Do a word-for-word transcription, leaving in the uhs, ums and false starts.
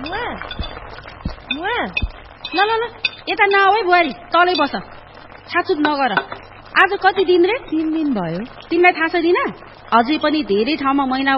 ल ल ल यता नआऊ है बुहारी, तलै बस, छाचुक नगर। आज कति दिन रे? तीन दिन भयो। तिमीलाई थाहा छ दिना? अझै पनि धेरै ठाउँमा महिना